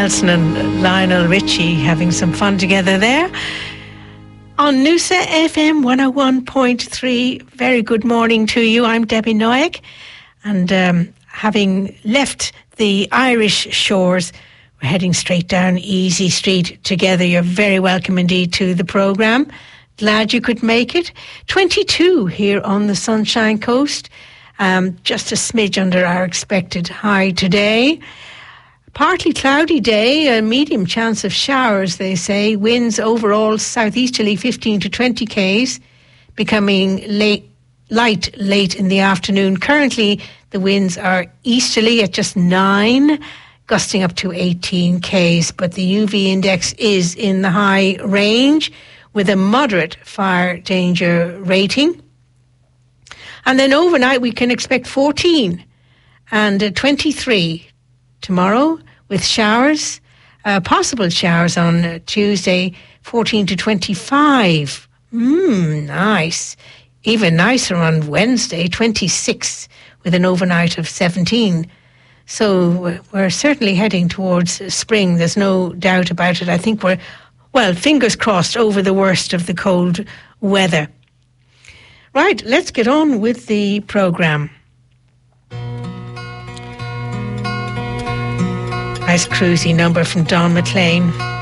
Nelson and Lionel Richie having some fun together there on Noosa FM 101.3. Very good morning to you. I'm Debbie Noyack, and having left the Irish shores, we're heading straight down Easy Street together. You're very welcome indeed to the programme. Glad you could make it. 22 here on the Sunshine Coast, just a smidge under our expected high today. Partly cloudy day, a medium chance of showers, they say. Winds overall southeasterly 15 to 20 k's, becoming light late in the afternoon. Currently, the winds are easterly at just 9, gusting up to 18 k's, but the UV index is in the high range with a moderate fire danger rating. And then overnight we can expect 14 and 23 tomorrow, with showers, possible showers on Tuesday, 14 to 25. Nice. Even nicer on Wednesday, 26, with an overnight of 17. So we're certainly heading towards spring. There's no doubt about it. I think we're, well, fingers crossed, over the worst of the cold weather. Right, let's get on with the programme. Nice cruisy number from Don McLean.